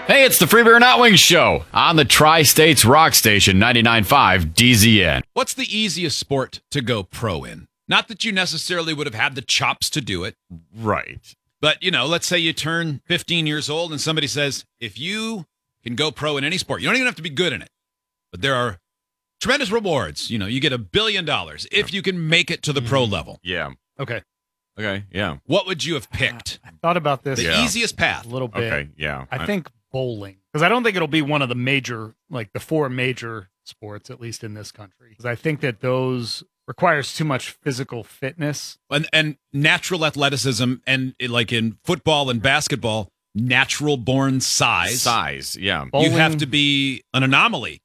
Hey, it's the Free Beer Not Wings Show on the Tri-States Rock Station 99.5 DZN. What's the easiest sport to go pro in? Not that you necessarily would have had the chops to do it. Right. But, let's say you turn 15 years old and somebody says, if you can go pro in any sport, you don't even have to be good in it. But there are tremendous rewards. You get $1 billion if you can make it to the pro level. Yeah. Okay. Okay, yeah. What would you have picked? I thought about this The easiest path. a little bit. Okay, yeah. I think bowling. Because I don't think it'll be one of the major, like the four major sports, at least in this country. Because I think that those requires too much physical fitness. And natural athleticism, and like in football and basketball, natural born size. Size, yeah. Bowling, You have to be an anomaly